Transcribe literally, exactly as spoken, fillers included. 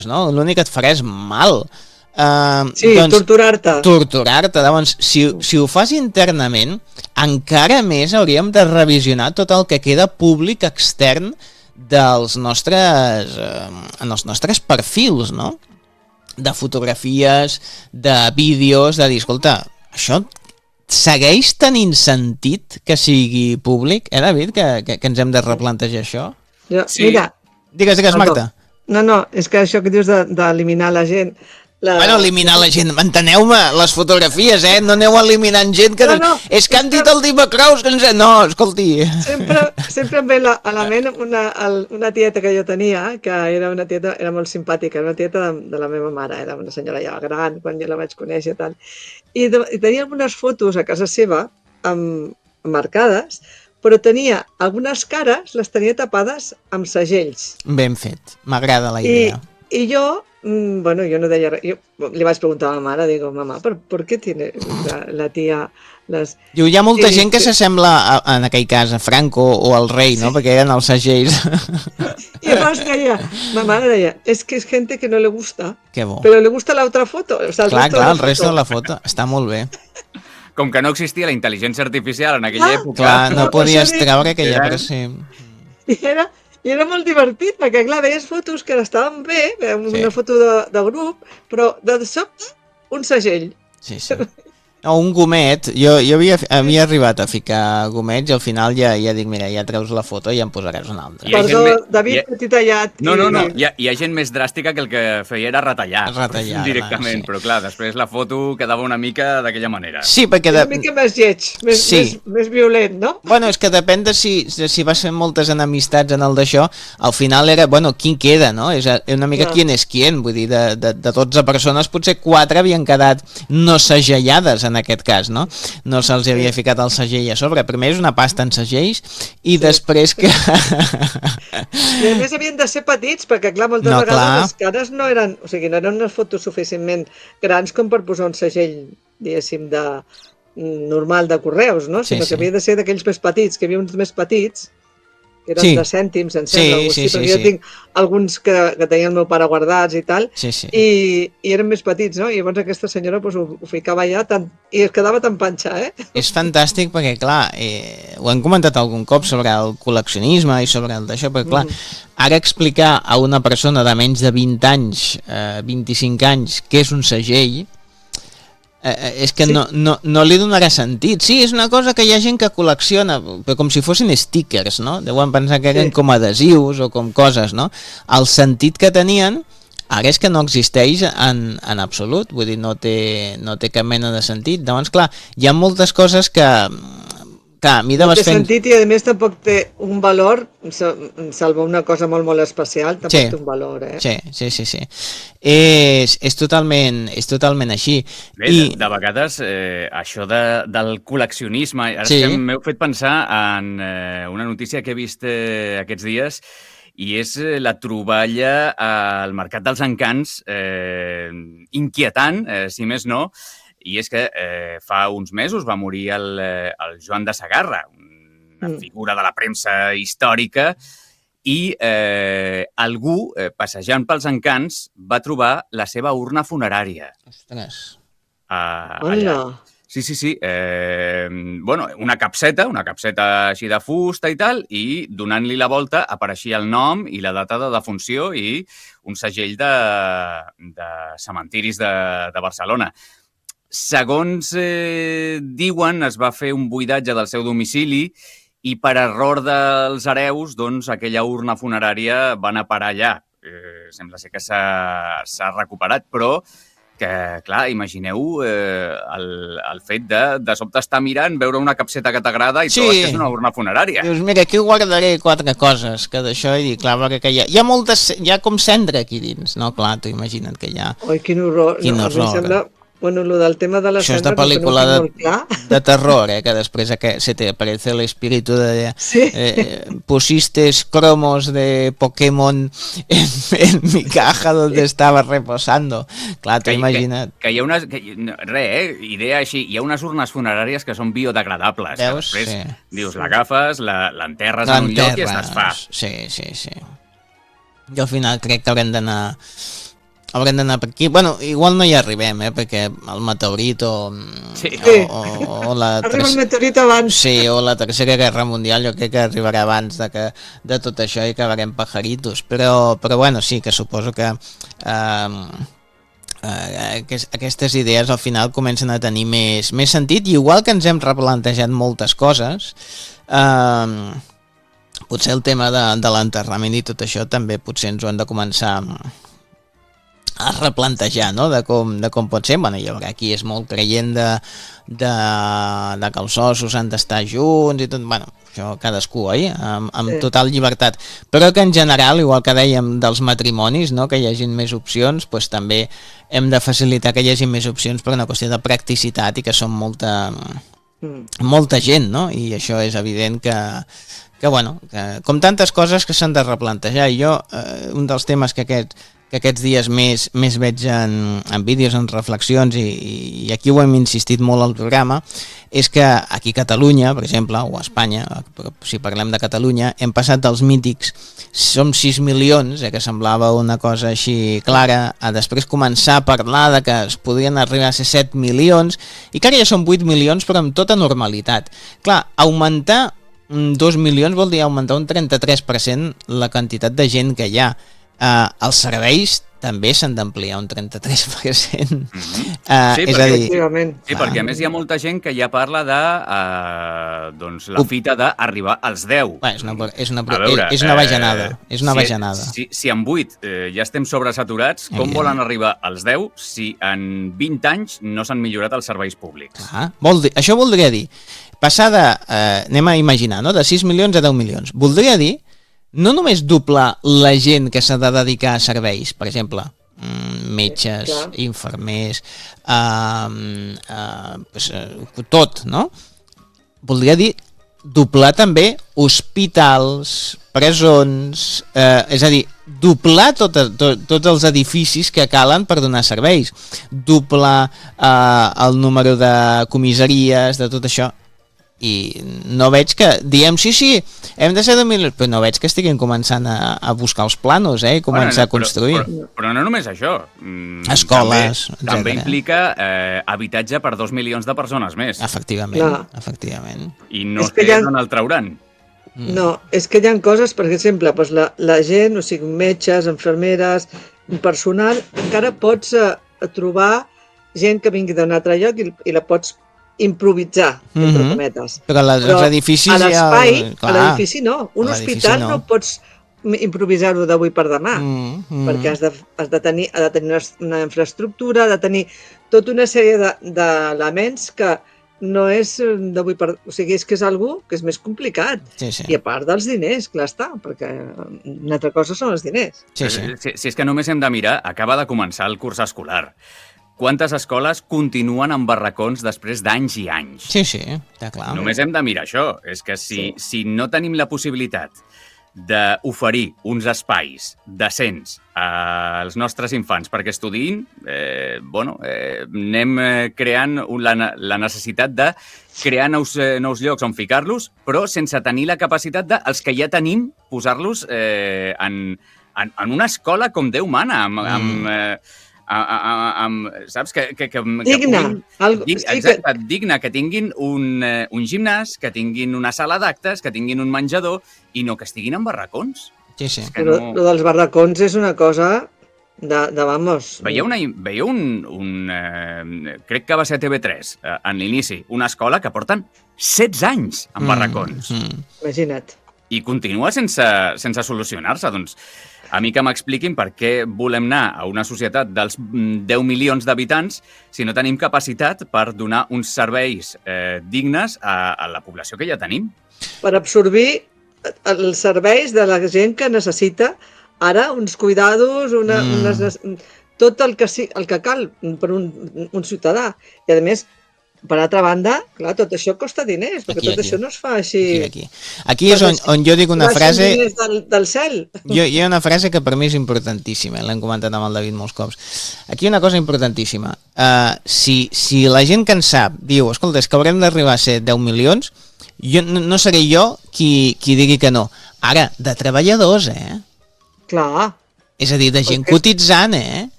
no? L'únic que et farà és mal. Uh, sí, doncs, torturar-te. Torturar-te. Doncs, si, si ho fas internament, encara més hauríem de revisionar tot el que queda públic extern dels nostres, uh, en els nostres perfils, no? De fotografies, de vídeos, de dir, escolta, això segueix tenint sentit que sigui públic? Eh, David, que, que, que ens hem de replantejar això? Jo, sí. Mira... Digues, digues, Marta. No, no, és que això que dius d'eliminar la gent... La... Bueno, eliminar la gent, enteneu-me, les fotografies, eh? No aneu eliminant gent que... No, no, és que han dit el Dimecraus, que ens... No, escolti... Sempre, sempre em ve la, a la ment una, una tieta que jo tenia, que era una tieta, era molt simpàtica, era una tieta de, de la meva mare, era una senyora ja gran, quan jo la vaig conèixer i tal. I, de, i tenia algunes fotos a casa seva, amb, marcades, però tenia algunes cares, les tenia tapades amb segells. Ben fet, m'agrada la idea. I, i jo... Mm, bueno, yo no deia res. Jo li vaig preguntar a la mare, digo, mamá, ¿por, ¿por qué tiene la, la tía les... Diu, hi ha molta I, gent que sí. s'assembla, a, en aquell cas, a Franco o al rei, no? Sí. Perquè eren els segells. I llavors deia, ma mare deia, es que es gente que no le gusta, bo. Pero le gusta la otra foto. O sea, el clar, clar, el foto. resto de la foto. Està molt bé. Com que no existia la intel·ligència artificial en aquella ah, època... Clar, no, no podies treure aquella... Era... Però sí. I era... I era molt divertit, perquè clar, veies fotos que estaven bé, una sí. foto de, de grup, però de sobte un segell. Sí, sí. No, un gomet, jo, jo havia, havia arribat a ficar gomets i al final ja, ja dic, mira, ja treus la foto i ja en posaràs una altra. Perdó, me... David, ha... petit tallat. No, no, no, hi ha, hi ha gent més dràstica que el que feia era retallar. Retallar, directament, sí. Però clar, després la foto quedava una mica d'aquella manera. Sí, perquè... De... Una mica més lleig, més, sí. més, més violent, no? Bueno, és que depèn de si, de si vas fent moltes enemistats en el d'això, al final era, bueno, quin queda, no? És una mica no. Qui és qui, vull dir, de, de, de dotze persones, potser quatre havien quedat no segellades en aquest cas, no? No se'ls havia ficat el segell a sobre. Primer és una pasta en segells i sí. després que... I a més havien de ser petits, perquè clar, moltes no, vegades clar. Les cares no eren... O sigui, no eren unes fotos suficientment grans com per posar un segell, diguéssim, de normal de correus, no? Sinó sí, sí. que havia de ser d'aquells més petits, que hi havia uns més petits, que eren sí. de cèntims, em sembla, sí, sí, sí, sí, jo sí. tinc alguns que, que tenia el meu pare guardats i tal, sí, sí. I, i eren més petits, no? I llavors aquesta senyora pues, ho, ho ficava allà tan, i es quedava tan panxa, eh? És fantàstic perquè, clar, eh, ho hem comentat algun cop sobre el col·leccionisme i sobre el d'això, perquè, clar, mm. ara explicar a una persona de menys de vint anys, eh, vint-i-cinc anys, què és un segell, Eh, és que sí. no, no, no li donarà sentit. Sí, és una cosa que hi ha gent que col·lecciona, però com si fossin stickers, no? Deuen pensar que eren sí. com adhesius o com coses, no? El sentit que tenien ara és que no existeix en, en absolut, vull dir, no té, no té cap mena de sentit. Llavors, clar, hi ha moltes coses que... Clar, a mi de no té fent... sentit i a més tampoc té un valor, salvo una cosa molt molt especial, tampoc sí. té un valor, eh? Sí, sí, sí, sí. És, és, totalment, és totalment així. Bé, I... de, de vegades eh, això de, del col·leccionisme, ara sí. m'heu fet pensar en eh, una notícia que he vist eh, aquests dies, i és la troballa al Mercat dels Encants, eh, inquietant, eh, si més no, i és que eh, fa uns mesos va morir el, el Joan de Sagarra, una mm. figura de la premsa històrica, i eh, algú, eh, passejant pels Encants, va trobar la seva urna funerària. Ostres. Uh, allà. Sí, sí, sí. Eh, bueno, una capseta, una capseta així de fusta i tal, i donant-li la volta apareixia el nom i la data de defunció i un segell de, de cementiris de, de Barcelona. Segons eh, diuen, es va fer un buidatge del seu domicili i per error dels hereus, doncs, aquella urna funerària va anar a parar allà. Eh, sembla ser que s'ha recuperat, però que, clar, imagineu eh, el, el fet de, de sobte estar mirant, veure una capseta que t'agrada i sí. trobes que és una urna funerària. Dius, mira, aquí guardaré quatre coses que d'això, i dic, clar, que hi ha, hi ha moltes, hi ha com cendra aquí dins. No, clar, tu imagina't que hi ha... Oi, quin horror. Quin no, horror. A mi sembla... Bueno, lo del tema de la Això cendra... és de pel·lícula no de, de terror, eh, que després que se te aparece el espíritu de... Sí. Eh, pusiste cromos de Pokémon en, en mi caja donde estaba reposando. Clar, t'ho imagina't. Que, que hi ha unes... Que, re, eh, idea així, hi ha unes urnes funeràries que són biodegradables. Veus? Després Sí. dius, l'agafes, l'enterres en un lloc i es desfà. Sí, sí, sí. Jo al final crec que haurem d'anar haurem d'anar per aquí. Bueno, igual no hi arribem, eh? Perquè el meteorit o, sí. o, o, o la arriba el meteorit abans. Sí, o la tercera guerra mundial jo crec que arribarà abans de, que, de tot això i acabarem pajaritos, però, però bueno, sí que suposo que eh, eh, aquestes idees al final comencen a tenir més, més sentit, i igual que ens hem replantejat moltes coses, eh, potser el tema de, de l'enterrament i tot això també potser ens ho hem de començar a replantejar, no? de, com, de com pot ser. Bueno, hi haurà qui és molt creient de, de, de que els ossos han d'estar junts i tot, bueno, això cadascú, oi? Amb, amb sí. total llibertat. Però que en general, igual que dèiem dels matrimonis, no? Que hi hagin més opcions, doncs també hem de facilitar que hi hagi més opcions per una qüestió de practicitat i que són molta, mm. molta gent, no? I això és evident que que bueno, que, com tantes coses que s'han de replantejar, i jo eh, un dels temes que, aquest, que aquests dies més, més veig en, en vídeos, en reflexions, i, i aquí ho hem insistit molt al programa, és que aquí a Catalunya, per exemple, o a Espanya, si parlem de Catalunya, hem passat dels mítics som sis milions, eh, que semblava una cosa així clara, a després començar a parlar de que es podrien arribar a ser set milions, i que ara ja són vuit milions, però amb tota normalitat. Clar, augmentar dos milions vol dir augmentar un trenta-tres per cent la quantitat de gent que hi ha. Uh, els serveis també s'han d'ampliar un trenta-tres per cent. Mm-hmm. uh, sí, és perquè, a dir, sí, perquè a més hi ha molta gent que ja parla de uh, doncs, la fita d'arribar als deu. Bé, és, una, és, una, veure, és una bajanada. Eh, és una si, bajanada. Si, si en vuit eh, ja estem sobresaturats, com eh, volen arribar als deu si en vint anys no s'han millorat els serveis públics? Ah, vol dir, això voldria dir passar de, eh, anem a imaginar, no? de sis milions a deu milions. Voldria dir no només doblar la gent que s'ha de dedicar a serveis, per exemple, metges, sí, infermers, eh, eh, pues, eh, tot, no? Voldria dir doblar també hospitals, presons, eh, és a dir, doblar tot, tot, tots els edificis que calen per donar serveis, doblar eh, el número de comissaries, de tot això. I no veig que, diem, sí, sí, hem de ser de milions, però no veig que estiguin començant a, a buscar els planos, eh, i començar bueno, no, a construir. Però, però, però no només això. Mm, escoles, també, també implica eh, habitatge per dos milions de persones més. Efectivament, no. efectivament. I no sé ha... on el trauran. Mm. No, és que hi ha coses, per exemple, doncs la, la gent, o sigui, metges, infermeres, personal, encara pots eh, trobar gent que vingui d'un altre lloc i, i la pots improvisar, entre mm-hmm. cometes. Però, les, Però els edificis a l'espai, ja... a l'edifici no. Un hospital no, no pots improvisar-ho d'avui per demà, mm-hmm. perquè has de, has de tenir, ha de tenir una infraestructura, ha de tenir tota una sèrie d'elements de, que no és d'avui per... O sigui, és que és algú que és més complicat. Sí, sí. I a part dels diners, clar està, perquè una altra cosa són els diners. Sí, sí. Si, si és que només hem de mirar, acaba de començar el curs escolar. Quantes escoles continuen en barracons després d'anys i anys? Sí, sí, està clar. Només hem de mirar això. És que si, sí. si no tenim la possibilitat d'oferir uns espais decents als nostres infants perquè estudiïn, eh, bueno, eh, anem creant la, la necessitat de crear nous, eh, nous llocs on ficar-los, però sense tenir la capacitat de, els que ja tenim, posar-los eh, en, en, en una escola com Déu mana, amb... Mm. amb eh, amb, saps? Que, que, que, digna. Que puguin, algo, dig, exacte, que... digna, que tinguin un, uh, un gimnàs, que tinguin una sala d'actes, que tinguin un menjador, i no que estiguin en barracons. Sí, sí. Però no... lo dels barracons és una cosa de, de vamos... Veieu, una, veieu un... un uh, crec que va ser a T V tres, uh, en l'inici, una escola que porten setze anys en barracons. Mm, mm. Imagina't. I continua sense, sense solucionar-se, doncs... A mi que m'expliquin per què volem anar a una societat dels deu milions d'habitants si no tenim capacitat per donar uns serveis eh, dignes a, a la població que ja tenim. Per absorbir els serveis de la gent que necessita ara uns cuidados, una, mm. unes, tot el que, el que cal per un, un ciutadà. I a més, per altra banda, clar, tot això costa diners, perquè aquí, tot aquí. Això no es fa així... Aquí, aquí. aquí és on, on jo dic una frase... Del, del cel. Jo, hi ha una frase que per mi és importantíssima, l'hem comentat amb el David molts cops. Aquí hi ha una cosa importantíssima. Uh, si, si la gent que en sap diu, escolta, és que haurem d'arribar a ser deu milions, jo, no, no seré jo qui, qui digui que no. Ara, de treballadors, eh? Clar. És a dir, de gent cotitzant, eh?